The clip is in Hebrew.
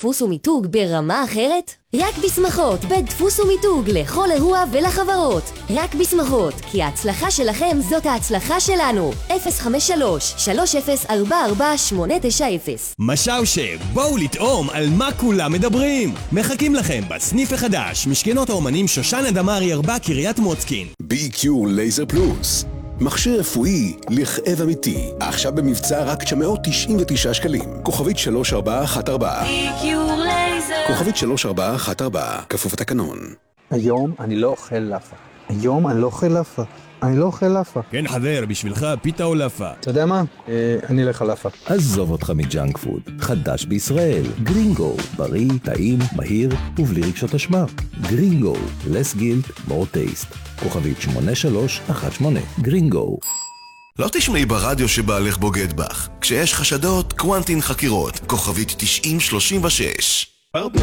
דפוס ומיתוג ברמה אחרת? רק בשמחות, בית דפוס ומיתוג לכל אירוע ולחברות. רק בשמחות, כי ההצלחה שלכם זאת ההצלחה שלנו. 053-3044-890. משאושה, בואו לטעום על מה כולם מדברים. מחכים לכם בסניף החדש, משכנות האומנים שושנה דמארי 4 קריית מוצקין. BQ לייזר פלוס, מכשיר רפואי לכאב אמיתי, עכשיו במבצע רק 999 שקלים. כוכבית 3414. BQ לייזר. כוכבית 3414, כפוף התקנון. היום אני לא אוכל לאפה. היום אני לא אוכל לאפה. אני לא אוכל לאפה. כן חבר, בשבילך פיתה או לאפה? אתה יודע מה? אני אלך על לאפה. עזוב אותך מג'אנק פוד. חדש בישראל. גרינגו. בריא, טעים, מהיר ובלי רגשות אשמה. גרינגו. less guilt, more taste. כוכבית 8318. גרינגו. לא תשמעי ברדיו שבעלך בוגד בך. כשיש חשדות, קוונטין חקירות. כוכבית 9036.